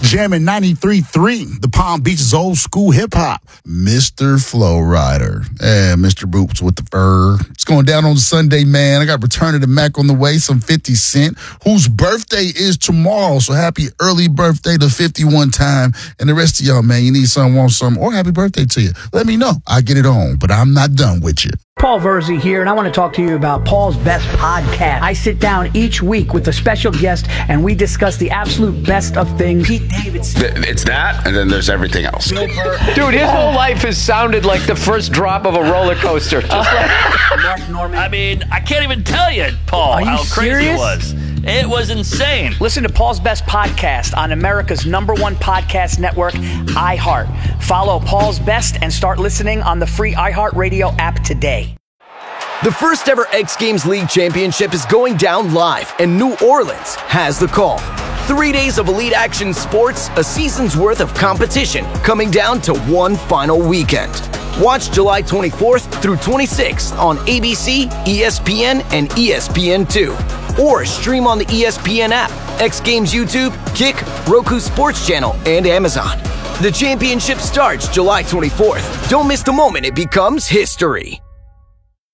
Jamming 93.3, the Palm Beach's old school hip-hop. Mr. Flow Rider. Yeah, Mr. Boops with the fur. It's going down on Sunday, man. I got Return of the Mac on the way, some 50 Cent, whose birthday is tomorrow. So happy early birthday to 51 Time. And the rest of y'all, man, you need something, want something, or happy birthday to you. Let me know. I'll get it on, but I'm not done with you. Paul Verzi here, and I want to talk to you about Paul's Best Podcast. I sit down each week with a special guest, and we discuss the absolute best of things. Pete Davidson. It's that, and then there's everything else. Dude, his whole life has sounded like the first drop of a roller coaster. Just like Mark Norman. I mean, I can't even tell you, Paul, how crazy it was. It was insane. Listen to Paul's Best Podcast on America's #1 podcast network, iHeart. Follow Paul's Best and start listening on the free iHeartRadio app today. The first ever X Games League Championship is going down live, and New Orleans has the call. 3 days of elite action sports, a season's worth of competition, coming down to one final weekend. Watch July 24th through 26th on ABC, ESPN, and ESPN2. Or stream on the ESPN app, X Games YouTube, Kick, Roku Sports Channel, and Amazon. The championship starts July 24th. Don't miss the moment it becomes history.